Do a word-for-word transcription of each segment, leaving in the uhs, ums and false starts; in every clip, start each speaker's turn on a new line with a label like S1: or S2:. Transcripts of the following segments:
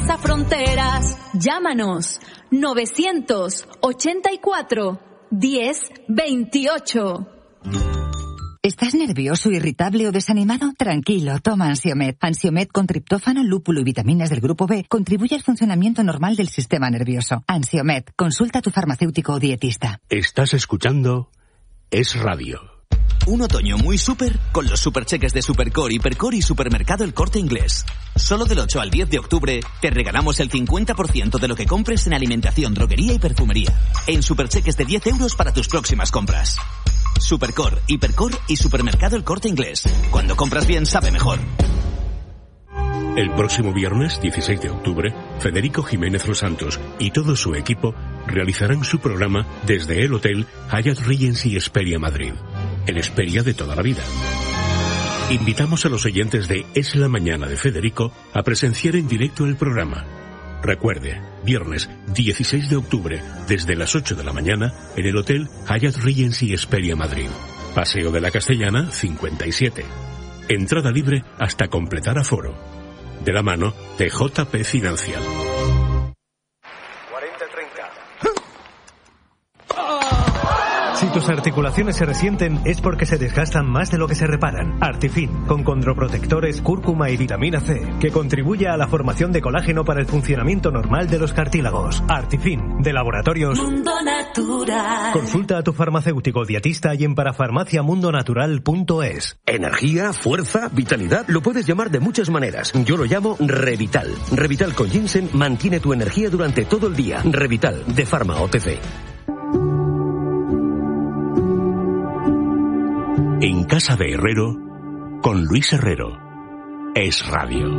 S1: traspasa fronteras. Llámanos novecientos ochenta y cuatro diez veintiocho.
S2: ¿Estás nervioso, irritable o desanimado? Tranquilo, toma Ansiomed. Ansiomed con triptófano, lúpulo y vitaminas del grupo B contribuye al funcionamiento normal del sistema nervioso. Ansiomed, consulta a tu farmacéutico o dietista.
S3: Estás escuchando Es Radio.
S4: Un otoño muy súper con los supercheques de Supercore, Hipercore y Supermercado El Corte Inglés. Solo del ocho al diez de octubre te regalamos el cincuenta por ciento de lo que compres en alimentación, droguería y perfumería. En supercheques de diez euros para tus próximas compras. Supercore, Hipercore y Supermercado El Corte Inglés. Cuando compras bien, sabe mejor.
S3: El próximo viernes, dieciséis de octubre, Federico Jiménez Los Santos y todo su equipo realizarán su programa desde el Hotel Hyatt Regency Hesperia Madrid, el Hesperia de toda la vida. Invitamos a los oyentes de Es la Mañana de Federico a presenciar en directo el programa. Recuerde, viernes dieciséis de octubre, desde las ocho de la mañana, en el Hotel Hyatt Regency Hesperia Madrid. Paseo de la Castellana, cincuenta y siete. Entrada libre hasta completar aforo. De la mano de J P Financial.
S5: cuarenta treinta.
S6: Si tus articulaciones se resienten es porque se desgastan más de lo que se reparan. Artifin, con condroprotectores, cúrcuma y vitamina C, que contribuye a la formación de colágeno para el funcionamiento normal de los cartílagos. Artifin, de Laboratorios
S1: Mundo Natural.
S6: Consulta a tu farmacéutico dietista y en parafarmaciamundonatural punto es.
S7: Energía, fuerza, vitalidad, lo puedes llamar de muchas maneras. Yo lo llamo Revital. Revital con ginseng mantiene tu energía durante todo el día. Revital, de Pharma O T C.
S3: En Casa de Herrero, con Luis Herrero. Es Radio.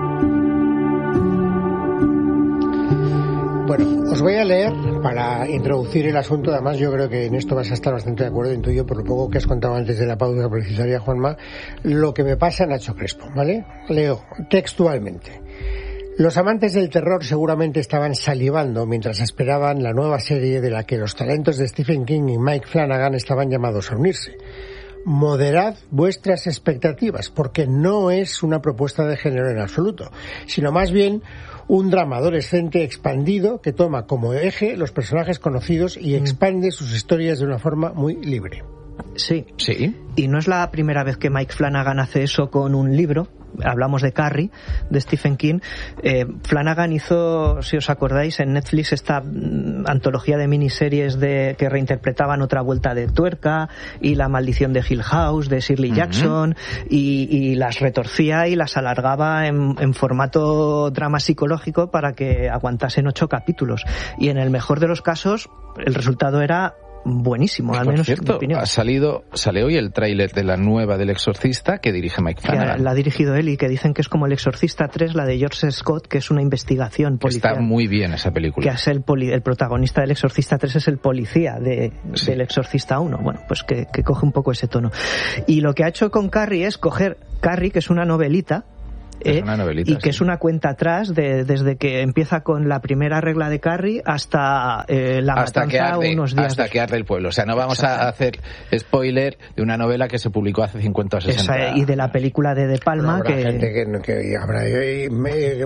S8: Bueno, os voy a leer para introducir el asunto. Además, yo creo que en esto vas a estar bastante de acuerdo, intuyo, por lo poco que has contado antes de la pausa publicitaria, Juanma, lo que me pasa a Nacho Crespo, ¿vale? Leo textualmente. Los amantes del terror seguramente estaban salivando mientras esperaban la nueva serie de la que los talentos de Stephen King y Mike Flanagan estaban llamados a unirse. Moderad vuestras expectativas, porque no es una propuesta de género en absoluto, sino más bien un drama adolescente expandido que toma como eje los personajes conocidos y expande sus historias de una forma muy libre.
S9: Sí, sí. Y no es la primera vez que Mike Flanagan hace eso con un libro. Hablamos de Carrie, de Stephen King. Eh, Flanagan hizo, si os acordáis, en Netflix esta mm, antología de miniseries de que reinterpretaban Otra vuelta de tuerca y La maldición de Hill House de Shirley Jackson, uh-huh. y, y las retorcía y las alargaba en, en formato drama psicológico para que aguantasen ocho capítulos. Y en el mejor de los casos, el resultado era buenísimo, al menos
S10: cierto,
S9: en mi opinión.
S10: Ha salido, sale hoy el tráiler de la nueva del Exorcista que dirige Mike Flanagan.
S9: Que la ha dirigido él y que dicen que es como el Exorcista tres, la de George Scott, que es una investigación policial.
S10: Está muy bien esa película.
S9: Que es el, poli, el protagonista del Exorcista tres es el policía de,
S10: sí.
S9: del Exorcista uno. Bueno, pues que, que coge un poco ese tono. Y lo que ha hecho con Carrie es coger Carrie, que es una novelita,
S10: Es una novelita,
S9: y que
S10: sí.
S9: es una cuenta atrás de, desde que empieza con la primera regla de Carrie hasta eh, la
S10: hasta
S9: matanza
S10: que arde,
S9: unos días
S10: hasta
S9: después.
S10: que arde el pueblo. O sea, no vamos a hacer spoiler de una novela que se publicó hace cincuenta o sesenta.
S9: Esa, y de la película de De Palma.
S8: Habrá
S9: que
S8: gente que, que habrá me,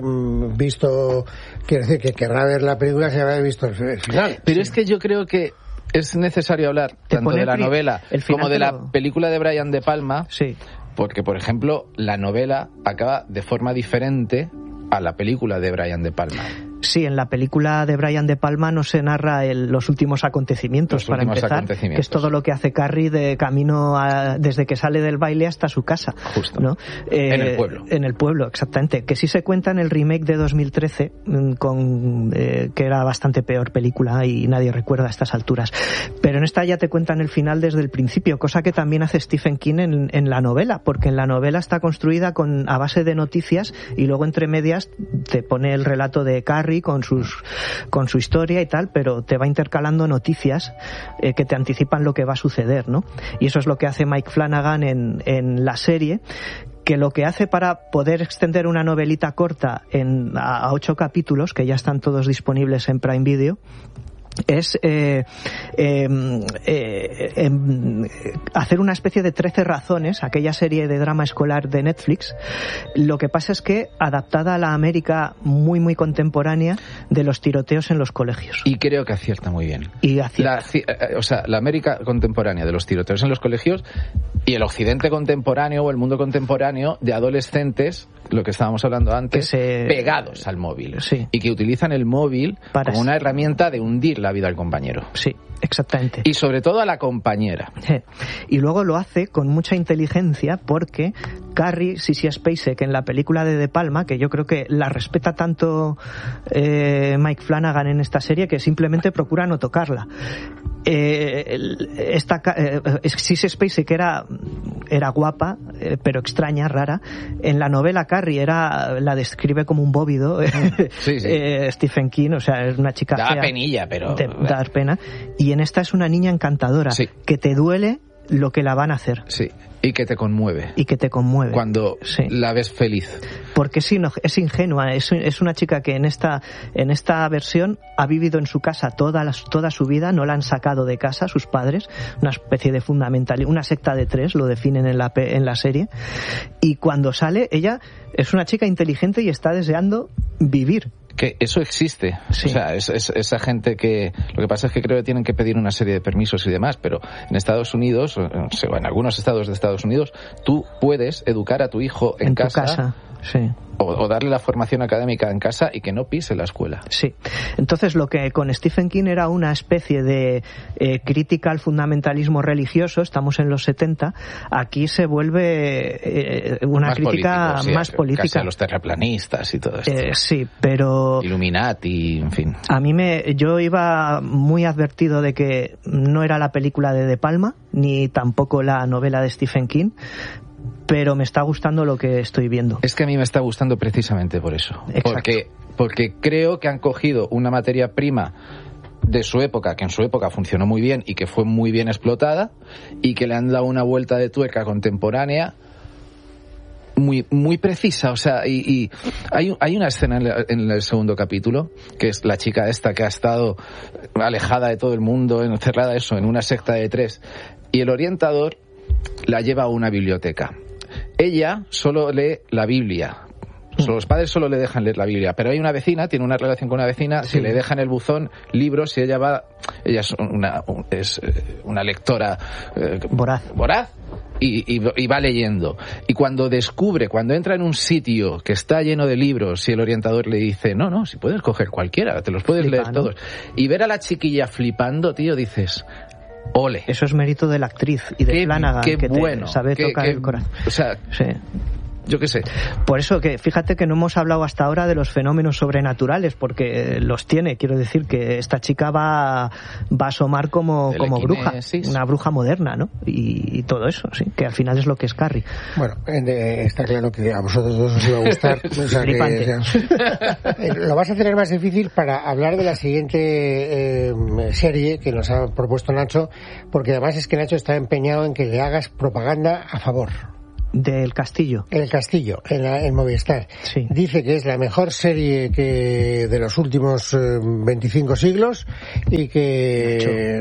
S8: visto, quiero decir, que querrá ver la película si habrá visto el final.
S10: Pero
S8: sí.
S10: es que yo creo que es necesario hablar tanto de la novela como de la
S9: lo...
S10: película de Brian De Palma.
S9: Sí.
S10: Porque, por ejemplo, la novela acaba de forma diferente a la película de Brian De Palma.
S9: Sí, en la película de Brian De Palma no se narra el, los últimos acontecimientos,
S10: los
S9: para
S10: últimos
S9: empezar,
S10: acontecimientos.
S9: que es todo lo que hace Carrie de camino a, desde que sale del baile hasta su casa.
S10: Justo.
S9: ¿no? Eh,
S10: en el pueblo.
S9: En el pueblo, exactamente. Que sí se cuenta en el remake de dos mil trece, con, eh, que era bastante peor película y nadie recuerda a estas alturas. Pero en esta ya te cuentan el final desde el principio, cosa que también hace Stephen King en, en la novela, porque en la novela está construida con, a base de noticias y luego entre medias te pone el relato de Carrie con sus con su historia y tal, pero te va intercalando noticias eh, que te anticipan lo que va a suceder, ¿no? Y eso es lo que hace Mike Flanagan en, en la serie, que lo que hace para poder extender una novelita corta en, a, a ocho capítulos, que ya están todos disponibles en Prime Video, es eh, eh, eh, eh, hacer una especie de trece razones, aquella serie de drama escolar de Netflix. Lo que pasa es que adaptada a la América muy muy contemporánea de los tiroteos en los colegios.
S10: Y creo que acierta muy bien.
S9: Y acierta.
S10: La, o sea, la América contemporánea de los tiroteos en los colegios y el occidente contemporáneo o el mundo contemporáneo de adolescentes, lo que estábamos hablando antes, se... pegados al móvil.
S9: Sí.
S10: Y que utilizan el móvil Para como una herramienta de hundir la vida al compañero.
S9: Sí, exactamente.
S10: Y sobre todo a la compañera.
S9: Y luego lo hace con mucha inteligencia porque Carrie, Sissy Spacek, en la película de De Palma, que yo creo que la respeta tanto eh, Mike Flanagan en esta serie que simplemente procura no tocarla. Eh, esta eh, Sissy Spacek era era guapa, eh, pero extraña, rara. En la novela Carrie era la describe como un bóvido.
S10: Sí, sí.
S9: eh, Stephen King, o sea, es una chica
S10: da
S9: fea,
S10: penilla, pero
S9: de dar pena. Y en esta es una niña encantadora,
S10: sí,
S9: que te duele lo que la van a hacer.
S10: Sí, y que te conmueve.
S9: Y que te conmueve.
S10: Cuando
S9: sí.
S10: la ves feliz.
S9: Porque es, ino- es ingenua, es, es una chica que en esta en esta versión ha vivido en su casa toda, la, toda su vida, no la han sacado de casa sus padres, una especie de fundamental, una secta de tres, lo definen en la, en la serie, y cuando sale, ella es una chica inteligente y está deseando vivir.
S10: Que eso existe, sí. O sea, es, es, esa gente que, lo que pasa es que creo que tienen que pedir una serie de permisos y demás, pero en Estados Unidos, o en algunos estados de Estados Unidos, tú puedes educar a tu hijo en,
S9: en
S10: casa,
S9: tu casa. Sí.
S10: O, o darle la formación académica en casa y que no pise la escuela.
S9: Sí. Entonces, lo que con Stephen King era una especie de eh, crítica al fundamentalismo religioso, estamos en los setenta, aquí se vuelve eh, una
S10: más
S9: crítica
S10: político, sí,
S9: más política.
S10: Casi a los terraplanistas y todo esto.
S9: Eh, sí, pero...
S10: Illuminati, en fin.
S9: A mí me... Yo iba muy advertido de que no era la película de De Palma, ni tampoco la novela de Stephen King, pero me está gustando lo que estoy viendo.
S10: Es que a mí me está gustando precisamente por eso.
S9: Exacto.
S10: Porque, porque creo que han cogido una materia prima de su época, que en su época funcionó muy bien y que fue muy bien explotada, y que le han dado una vuelta de tuerca contemporánea muy muy precisa. O sea, y, y hay, hay una escena en, la, en el segundo capítulo, que es la chica esta que ha estado alejada de todo el mundo, encerrada eso, en una secta de tres, y el orientador la lleva a una biblioteca. Ella solo lee la Biblia. Los padres solo le dejan leer la Biblia, pero hay una vecina, tiene una relación con una vecina, sí, que le deja en el buzón libros y ella va, ella es una, es una lectora eh,
S9: voraz,
S10: voraz y, y, y va leyendo. Y cuando descubre, cuando entra en un sitio que está lleno de libros y el orientador le dice, no, no, si puedes coger cualquiera, te los puedes Flipa, leer ¿no? todos. Y ver a la chiquilla flipando, tío, dices... Ole.
S9: Eso es mérito de la actriz y de
S10: qué,
S9: Flanagan,
S10: qué
S9: que
S10: bueno,
S9: te sabe
S10: qué,
S9: tocar
S10: qué,
S9: el corazón.
S10: O sea,
S9: sí.
S10: Yo qué sé.
S9: Por eso que fíjate que no hemos hablado hasta ahora de los fenómenos sobrenaturales, porque los tiene. Quiero decir que esta chica va, va a asomar como, como bruja, una bruja moderna, ¿no? Y, y todo eso, sí, que al final es lo que es Carrie.
S8: Bueno, eh, está claro que a vosotros dos os iba a gustar. O sea que, o sea, eh, lo vas a tener más difícil para hablar de la siguiente eh, serie que nos ha propuesto Nacho, porque además es que Nacho está empeñado en que le hagas propaganda a favor.
S9: Del Castillo.
S8: El Castillo, en, la, en Movistar.
S9: Sí.
S8: Dice que es la mejor serie que de los últimos eh, veinticinco siglos y que,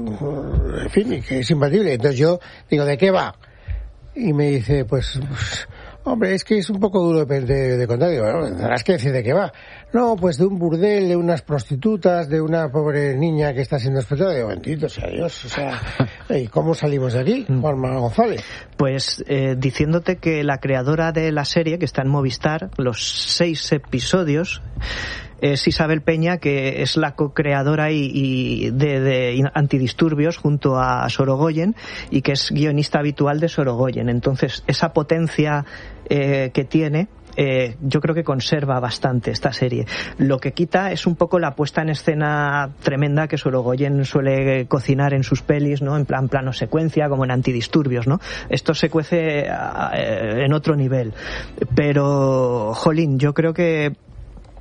S8: en fin, y que es imbatible. Entonces yo digo, ¿de qué va? Y me dice, pues, pues hombre, es que es un poco duro de, de, de contar. Digo, bueno, tendrás que decir de qué va. No, pues de un burdel, de unas prostitutas, de una pobre niña que está siendo explotada. Digo, bendito sea Dios, o sea, ¿y cómo salimos de aquí, Juanma González?
S9: Pues eh, diciéndote que la creadora de la serie, que está en Movistar, los seis episodios, es Isabel Peña, que es la co-creadora y, y de, de Antidisturbios junto a Sorogoyen, y que es guionista habitual de Sorogoyen. Entonces, esa potencia eh, que tiene, Eh, yo creo que conserva bastante esta serie. Lo que quita es un poco la puesta en escena tremenda que Sorogoyen suele cocinar en sus pelis, ¿no? En plan plano secuencia, como en Antidisturbios, ¿no? Esto se cuece a, a, en otro nivel. Pero, jolín, yo creo que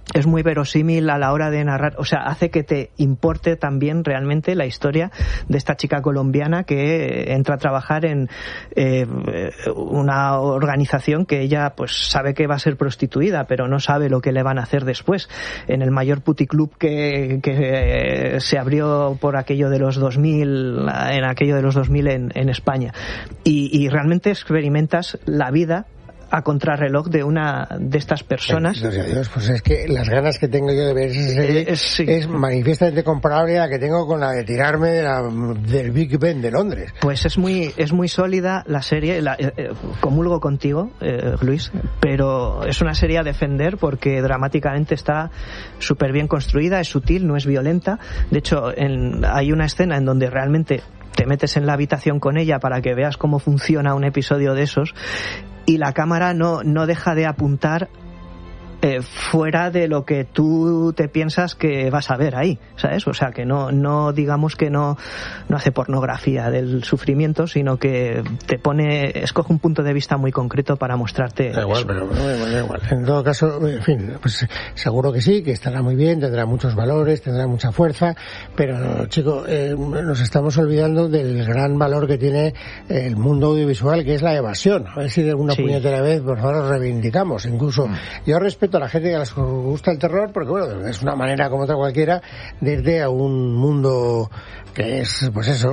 S9: es muy verosímil a la hora de narrar, o sea, hace que te importe también realmente la historia de esta chica colombiana que entra a trabajar en eh, una organización que ella pues sabe que va a ser prostituida, pero no sabe lo que le van a hacer después, en el mayor puticlub que, que se abrió por aquello de los dos mil, en aquello de los dos mil en, en España, y, y realmente experimentas la vida a contrarreloj de una de estas personas.
S8: Dios, pues es que las ganas que tengo yo de ver esa serie
S9: eh, sí.
S8: es manifiestamente comparable a la que tengo con la de tirarme de la, del Big Ben de Londres.
S9: Pues es muy es muy sólida la serie, la, eh, eh, comulgo contigo, eh, Luis, pero es una serie a defender porque dramáticamente está súper bien construida, es sutil, no es violenta. De hecho, en, hay una escena en donde realmente te metes en la habitación con ella para que veas cómo funciona un episodio de esos, y la cámara no, no deja de apuntar eh, fuera de lo que tú te piensas que vas a ver ahí, ¿sabes? O sea, que no, no digamos que no, no hace pornografía del sufrimiento, sino que te pone, escoge un punto de vista muy concreto para mostrarte.
S8: Da igual,
S9: eso.
S8: pero da igual, da igual. En todo caso, en fin, pues seguro que sí, que estará muy bien, tendrá muchos valores, tendrá mucha fuerza, pero, chico, eh, nos estamos olvidando del gran valor que tiene el mundo audiovisual, que es la evasión. A ver si de alguna
S9: Sí.
S8: puñetera vez, por favor, lo reivindicamos. Incluso, mm. yo respeto a la gente que les gusta el terror, porque, bueno, es una manera como otra cualquiera de irte a un mundo que es, pues eso...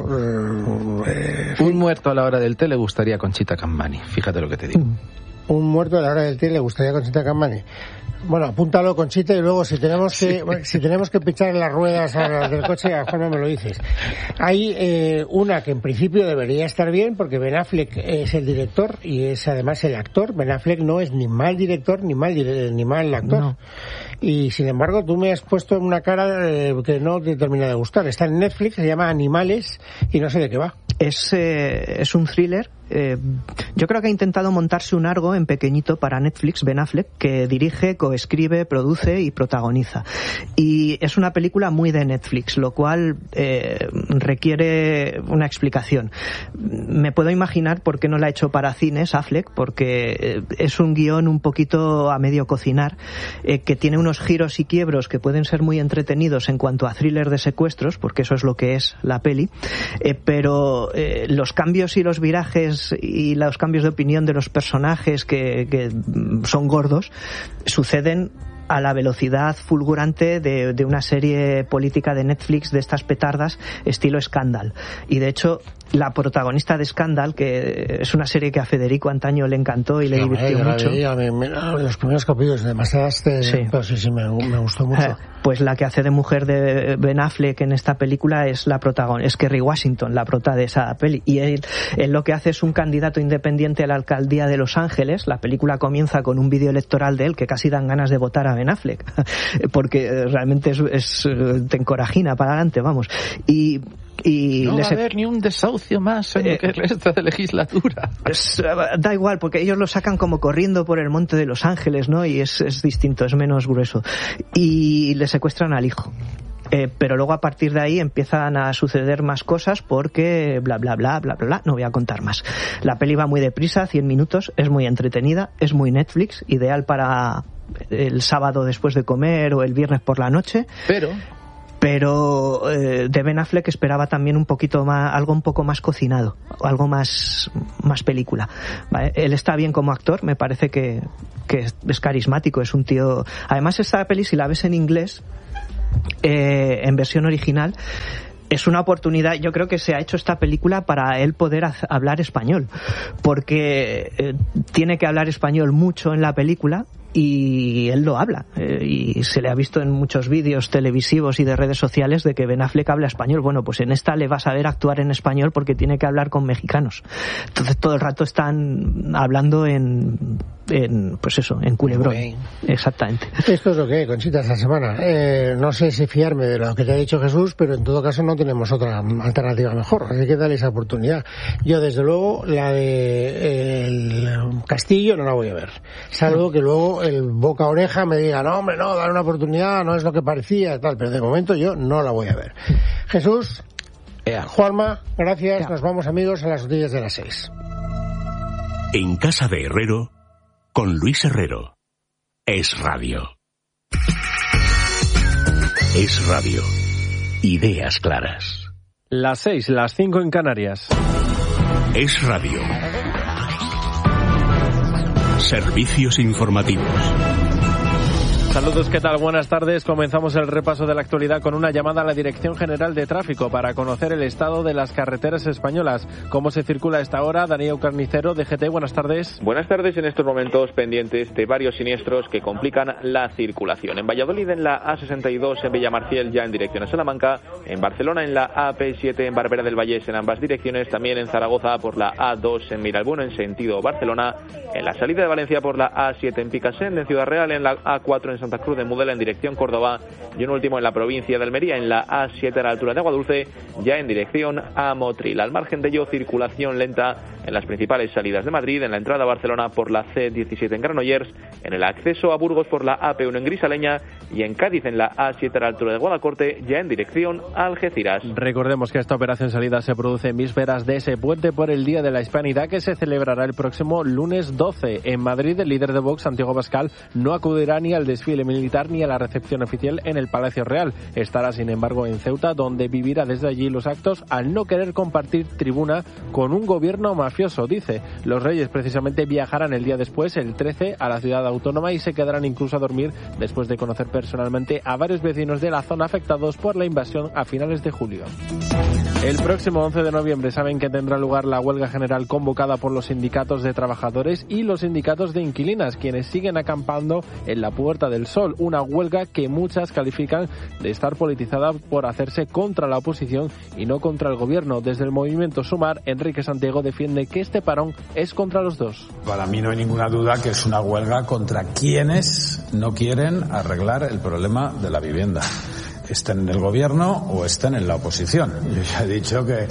S8: Eh,
S10: un muerto a la hora del té le gustaría Conchita Cammani, fíjate lo que te digo.
S8: Un muerto a la hora del té le gustaría Conchita Cammani. Bueno, apúntalo, Conchita, y luego si tenemos que sí. si tenemos que pinchar en las ruedas a las del coche, a Juanma me lo dices. Hay eh, una que en principio debería estar bien, porque Ben Affleck es el director y es además el actor. Ben Affleck no es ni mal director ni mal ni mal actor. No. Y sin embargo tú me has puesto una cara eh, que no te termina de gustar. Está en Netflix, se llama Animales y no sé de qué va.
S9: Es, eh, es un thriller. Eh, yo creo que ha intentado montarse un algo en pequeñito para Netflix, Ben Affleck, que dirige, coescribe, produce y protagoniza. Y es una película muy de Netflix, lo cual eh, requiere una explicación. Me puedo imaginar por qué no la ha hecho para cines Affleck, porque es un guión un poquito a medio cocinar, eh, que tiene unos giros y quiebros que pueden ser muy entretenidos en cuanto a thriller de secuestros, porque eso es lo que es la peli, eh, pero eh, los cambios y los virajes y los cambios de opinión de los personajes que, que son gordos suceden a la velocidad fulgurante de, de una serie política de Netflix de estas petardas estilo Scandal. Y de hecho la protagonista de Scandal, que es una serie que a Federico antaño le encantó y le sí, divirtió
S8: me,
S9: mucho.
S8: Veía, me, me, los primeros capítulos demasiadas te, sí. Pero sí, sí, me, me gustó mucho. Eh,
S9: pues la que hace de mujer de Ben Affleck en esta película es la protagonista, es Kerry Washington, la prota de esa peli. Y él, él lo que hace es un candidato independiente a la alcaldía de Los Ángeles. La película comienza con un vídeo electoral de él que casi dan ganas de votar a Ben Affleck, porque realmente es, es te encorajina para adelante, vamos. Y Y
S10: no
S9: les
S10: va a haber ni un desahucio más en eh, lo que resta de legislatura.
S9: Es, da igual, porque ellos lo sacan como corriendo por el monte de Los Ángeles, ¿no? Y es, es distinto, es menos grueso. Y le secuestran al hijo. Eh, pero luego a partir de ahí empiezan a suceder más cosas porque bla bla bla bla bla bla, no voy a contar más. La peli va muy deprisa, cien minutos, es muy entretenida, es muy Netflix, ideal para el sábado después de comer o el viernes por la noche.
S10: Pero...
S9: pero eh, de Ben Affleck esperaba también un poquito más, algo un poco más cocinado, algo más más película, ¿vale? Él está bien como actor, me parece que, que es carismático, es un tío. Además esta peli, si la ves en inglés, eh, en versión original, es una oportunidad. Yo creo que se ha hecho esta película para él poder hablar español, porque eh, tiene que hablar español mucho en la película y él lo habla, eh, y se le ha visto en muchos vídeos televisivos y de redes sociales de que Ben Affleck habla español. Bueno, pues en esta le vas a ver actuar en español porque tiene que hablar con mexicanos, entonces todo el rato están hablando en, en pues eso, en culebrón. Exactamente.
S8: Esto es lo que hay, Conchita, esta semana. Eh, no sé si fiarme de lo que te ha dicho Jesús, pero en todo caso no tenemos otra alternativa mejor, así que dale esa oportunidad. Yo desde luego la de eh, el Castillo no la voy a ver, salvo que luego el boca oreja me diga, no hombre, no, dar una oportunidad, no es lo que parecía, tal, pero de momento yo no la voy a ver. Jesús, Ea. Juanma, gracias, Ea. Nos vamos amigos a las noticias de las seis.
S3: En casa de Herrero, con Luis Herrero, Es Radio. Es radio. Ideas claras.
S5: Las seis, las cinco en Canarias.
S3: Es radio. Servicios informativos.
S5: Saludos, ¿qué tal? Buenas tardes. Comenzamos el repaso de la actualidad con una llamada a la Dirección General de Tráfico para conocer el estado de las carreteras españolas. ¿Cómo se circula a esta hora? Daniel Carnicero, D G T, buenas tardes.
S11: Buenas tardes. En estos momentos pendientes de varios siniestros que complican la circulación. En Valladolid, en la A sesenta y dos, en Villamarciel, ya en dirección a Salamanca. En Barcelona, en la A P siete, en Barberá del Vallés, en ambas direcciones. También en Zaragoza, por la A dos, en Miralbueno, en sentido Barcelona. En la salida de Valencia, por la A siete, en Picassent, en Ciudad Real. En la A cuatro, en Santa Cruz de Mudela, en dirección Córdoba, y un último en la provincia de Almería, en la A siete a la altura de Aguadulce, ya en dirección a Motril. Al margen de ello, circulación lenta en las principales salidas de Madrid, en la entrada a Barcelona por la C diecisiete en Granollers, en el acceso a Burgos por la A P uno en Grisaleña y en Cádiz en la A siete a la altura de Guadacorte, ya en dirección a Algeciras.
S5: Recordemos que esta operación salida se produce en vísperas de ese puente por el Día de la Hispanidad que se celebrará el próximo lunes doce. En Madrid, el líder de Vox, Santiago Abascal, no acudirá ni al desfile militar ni a la recepción oficial en el Palacio Real. Estará, sin embargo, en Ceuta, donde vivirá desde allí los actos al no querer compartir tribuna con un gobierno mafioso, dice. Los Reyes precisamente viajarán el día después, el trece, a la ciudad autónoma y se quedarán incluso a dormir después de conocer personalmente a varios vecinos de la zona afectados por la invasión a finales de julio. El próximo once de noviembre saben que tendrá lugar la huelga general convocada por los sindicatos de trabajadores y los sindicatos de inquilinas, quienes siguen acampando en la Puerta del Sol, una huelga que muchas califican de estar politizada por hacerse contra la oposición y no contra el gobierno. Desde el movimiento Sumar, Enrique Santiago defiende que este parón es contra los dos.
S12: Para mí no hay ninguna duda que es una huelga contra quienes no quieren arreglar el problema de la vivienda, estén en el gobierno o estén en la oposición. Yo ya he dicho que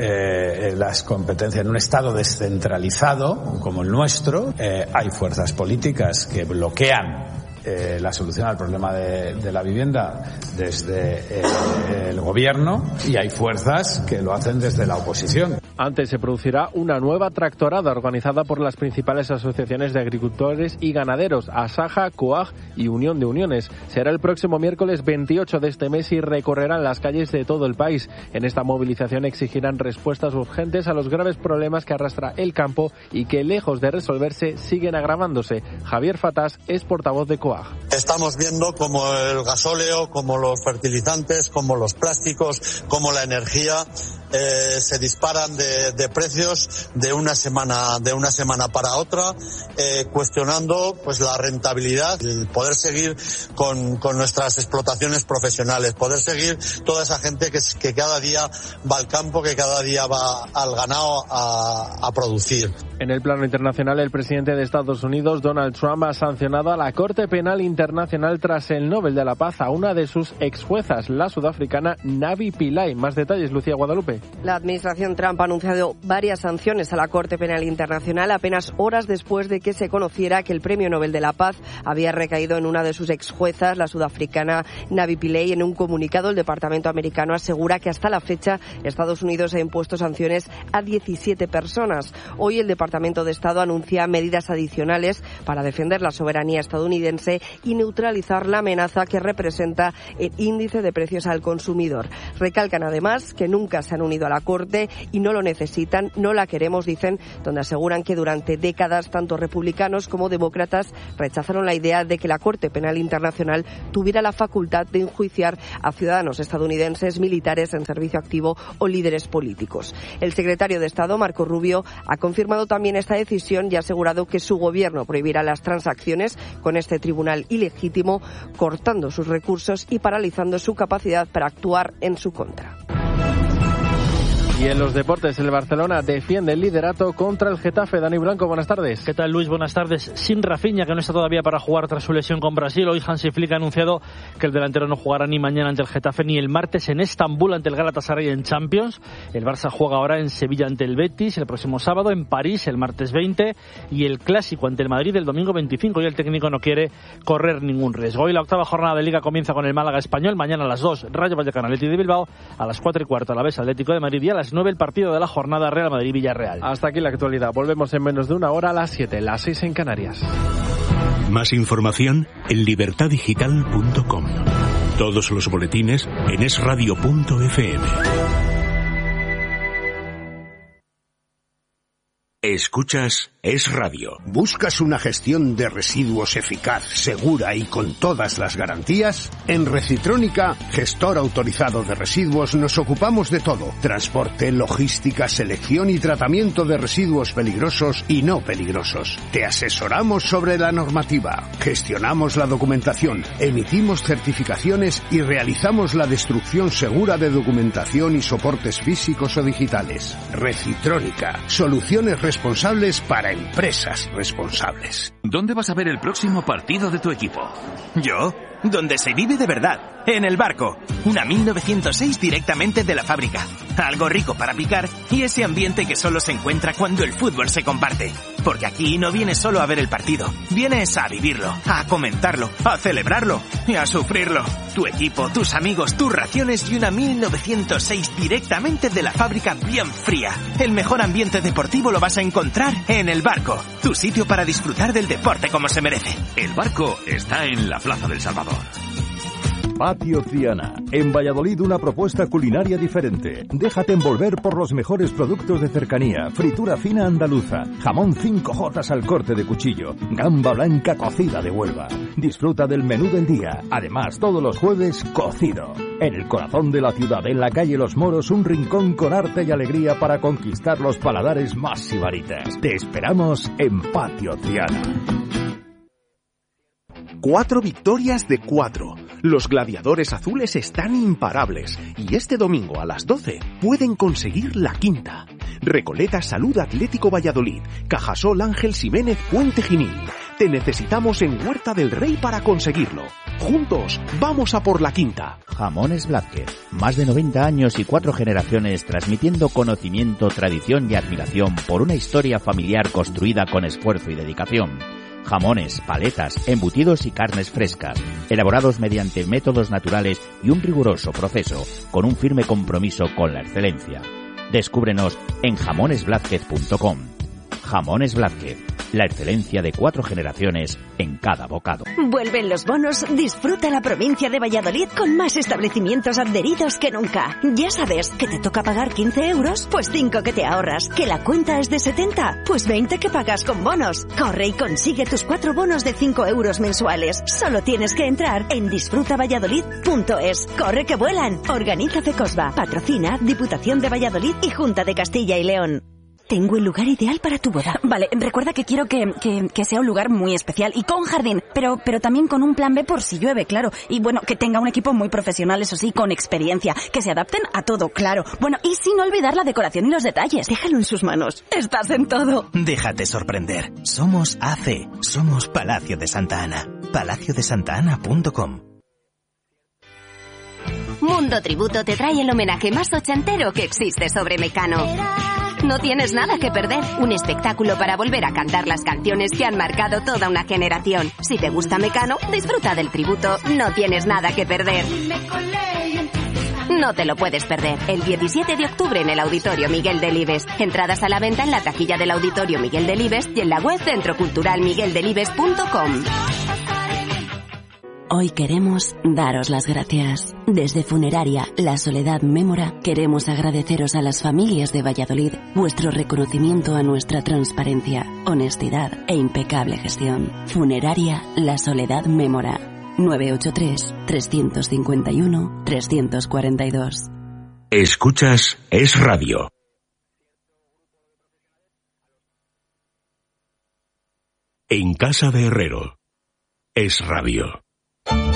S12: eh, las competencias en un Estado descentralizado como el nuestro, eh, hay fuerzas políticas que bloquean Eh, la solución al problema de, de la vivienda desde eh, el gobierno y hay fuerzas que lo hacen desde la oposición.
S5: Antes se producirá una nueva tractorada organizada por las principales asociaciones de agricultores y ganaderos, Asaja, COAG y Unión de Uniones. Será el próximo miércoles veintiocho de este mes y recorrerán las calles de todo el país. En esta movilización exigirán respuestas urgentes a los graves problemas que arrastra el campo y que, lejos de resolverse, siguen agravándose. Javier Fatás es portavoz de COAG.
S13: Estamos viendo como el gasóleo, como los fertilizantes, como los plásticos, como la energía eh, se disparan de, de precios de una semana de una semana para otra, eh, cuestionando pues la rentabilidad, el poder seguir con, con nuestras explotaciones profesionales, poder seguir toda esa gente que, que cada día va al campo, que cada día va al ganado a, a producir.
S5: En el plano internacional, el presidente de Estados Unidos, Donald Trump, ha sancionado a la Corte Penal Internacional tras el Nobel de la Paz a una de sus ex juezas, la sudafricana Navi Pillay. Más detalles, Lucía Guadalupe.
S14: La administración Trump ha anunciado varias sanciones a la Corte Penal Internacional apenas horas después de que se conociera que el Premio Nobel de la Paz había recaído en una de sus ex juezas, la sudafricana Navi Pillay. En un comunicado, el Departamento americano asegura que hasta la fecha Estados Unidos ha impuesto sanciones a diecisiete personas. Hoy el Departamento de Estado anuncia medidas adicionales para defender la soberanía estadounidense y neutralizar la amenaza que representa el índice de precios al consumidor. Recalcan además que nunca se han unido a la Corte y no lo necesitan, no la queremos, dicen, donde aseguran que durante décadas tanto republicanos como demócratas rechazaron la idea de que la Corte Penal Internacional tuviera la facultad de enjuiciar a ciudadanos estadounidenses, militares en servicio activo o líderes políticos. El secretario de Estado, Marco Rubio, ha confirmado también esta decisión y ha asegurado que su gobierno prohibirá las transacciones con este tribunal ilegítimo, cortando sus recursos y paralizando su capacidad para actuar en su contra.
S5: Y en los deportes, el Barcelona defiende el liderato contra el Getafe. Dani Blanco, buenas tardes.
S15: ¿Qué tal, Luis? Buenas tardes. Sin Rafinha, que no está todavía para jugar tras su lesión con Brasil, hoy Hansi Flick ha anunciado que el delantero no jugará ni mañana ante el Getafe ni el martes en Estambul ante el Galatasaray en Champions. El Barça juega ahora en Sevilla ante el Betis el próximo sábado, en París el martes veinte y el Clásico ante el Madrid el domingo veinticinco. Y el técnico no quiere correr ningún riesgo. Hoy la octava jornada de Liga comienza con el Málaga Español. Mañana a las dos, Rayo Vallecano Athletic de Bilbao. A las cuatro y cuarto, Alavés Atlético de Madrid. Y a las nueve, el partido de la jornada Real Madrid-Villarreal.
S5: Hasta aquí la actualidad. Volvemos en menos de una hora a las siete, las seis en Canarias.
S3: Más información en libertad digital punto com. Todos los boletines en es radio punto efe eme. Escuchas Es Radio.
S16: ¿Buscas una gestión de residuos eficaz, segura y con todas las garantías? En Recitrónica, gestor autorizado de residuos, nos ocupamos de todo. Transporte, logística, selección y tratamiento de residuos peligrosos y no peligrosos. Te asesoramos sobre la normativa, gestionamos la documentación, emitimos certificaciones y realizamos la destrucción segura de documentación y soportes físicos o digitales. Recitrónica, soluciones responsables para empresas responsables.
S17: ¿Dónde vas a ver el próximo partido de tu equipo?
S18: ¿Yo? Donde se vive de verdad, en el Barco. Una mil novecientos seis directamente de la fábrica. Algo rico para picar y ese ambiente que solo se encuentra cuando el fútbol se comparte. Porque aquí no vienes solo a ver el partido, vienes a vivirlo, a comentarlo, a celebrarlo y a sufrirlo. Tu equipo, tus amigos, tus raciones y una mil novecientos seis directamente de la fábrica bien fría. El mejor ambiente deportivo lo vas a encontrar en el Barco. Tu sitio para disfrutar del deporte como se merece.
S17: El Barco está en la Plaza del Salvador.
S19: Patio Ciana. En Valladolid una propuesta culinaria diferente. Déjate envolver por los mejores productos de cercanía. Fritura fina andaluza. Jamón cinco jotas al corte de cuchillo. Gamba blanca cocida de Huelva. Disfruta del menú del día. Además, todos los jueves, cocido. En el corazón de la ciudad, en la calle Los Moros, un rincón con arte y alegría para conquistar los paladares más sibaritas. Te esperamos en Patio Ciana.
S20: Cuatro victorias de cuatro. Los gladiadores azules están imparables y este domingo a las doce pueden conseguir la quinta. Recoleta Salud Atlético Valladolid, Cajasol Ángel Ximénez Puente Genil. Te necesitamos en Huerta del Rey para conseguirlo. Juntos, vamos a por la quinta.
S21: Jamones Blázquez. Más de noventa años y cuatro generaciones transmitiendo conocimiento, tradición y admiración por una historia familiar construida con esfuerzo y dedicación. Jamones, paletas, embutidos y carnes frescas, elaborados mediante métodos naturales y un riguroso proceso, con un firme compromiso con la excelencia. Descúbrenos en jamones blázquez punto com. Jamones Blázquez, la excelencia de cuatro generaciones en cada bocado.
S22: Vuelven los bonos, disfruta la provincia de Valladolid con más establecimientos adheridos que nunca. Ya sabes, que te toca pagar quince euros, pues cinco que te ahorras. Que la cuenta es de setenta, pues veinte que pagas con bonos. Corre y consigue tus cuatro bonos de cinco euros mensuales. Solo tienes que entrar en disfruta valladolid punto es. Corre que vuelan. Organiza Fecosba. Patrocina Diputación de Valladolid y Junta de Castilla y León. Tengo el lugar ideal para tu boda.
S23: Vale, recuerda que quiero que, que, que sea un lugar muy especial y con jardín, pero, pero también con un plan B por si llueve, claro. Y bueno, que tenga un equipo muy profesional, eso sí, con experiencia, que se adapten a todo, claro. Bueno, y sin olvidar la decoración y los detalles. Déjalo en sus manos. Estás en todo.
S18: Déjate sorprender. Somos A C. Somos Palacio de Santa Ana. palacio de santa ana punto com.
S24: Mundo Tributo te trae el homenaje más ochentero que existe sobre Mecano. No tienes nada que perder. Un espectáculo para volver a cantar las canciones que han marcado toda una generación. Si te gusta Mecano, disfruta del tributo. No tienes nada que perder. No te lo puedes perder. El diecisiete de octubre en el Auditorio Miguel Delibes. Entradas a la venta en la taquilla del Auditorio Miguel Delibes y en la web centro cultural miguel delibes punto com.
S23: Hoy queremos daros las gracias. Desde Funeraria La Soledad Mémora queremos agradeceros a las familias de Valladolid vuestro reconocimiento a nuestra transparencia, honestidad e impecable gestión. Funeraria La Soledad Mémora. nueve ocho tres, tres cinco uno, tres cuatro dos.
S3: Escuchas Es Radio. En casa de Herrero. Es Radio.